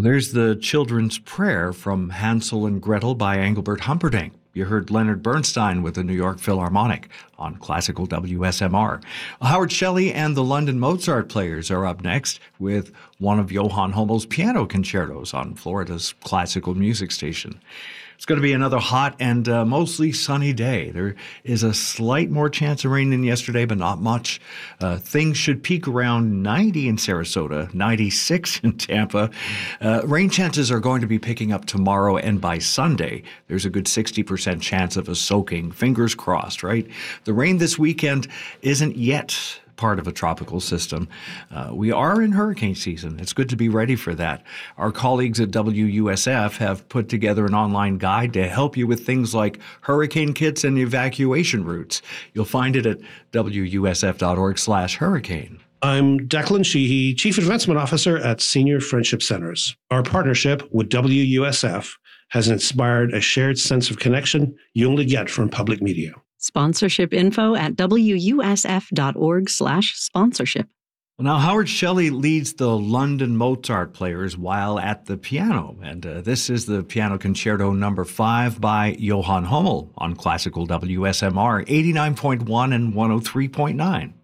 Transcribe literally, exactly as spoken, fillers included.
Well, there's the children's prayer from Hansel and Gretel by Engelbert Humperdinck. You heard Leonard Bernstein with the New York Philharmonic on Classical W S M R. Howard Shelley and the London Mozart Players are up next with one of Johann Hummel's piano concertos on Florida's classical music station. It's going to be another hot and uh, mostly sunny day. There is a slight more chance of rain than yesterday, but not much. Uh, things should peak around ninety in Sarasota, ninety-six in Tampa. Uh, rain chances are going to be picking up tomorrow, and by Sunday, there's a good sixty percent chance of a soaking. Fingers crossed, right? The rain this weekend isn't yet part of a tropical system. Uh, we are in hurricane season. It's good to be ready for that. Our colleagues at W U S F have put together an online guide to help you with things like hurricane kits and evacuation routes. You'll find it at W U S F dot org slash hurricane. I'm Declan Sheehy, Chief Advancement Officer at Senior Friendship Centers. Our partnership with W U S F has inspired a shared sense of connection you only get from public media. Sponsorship info at W U S F dot org slash sponsorship. Well, now, Howard Shelley leads the London Mozart Players while at the piano, and uh, this is the Piano Concerto number five by Johann Hummel on Classical W S M R eighty-nine point one and one oh three point nine.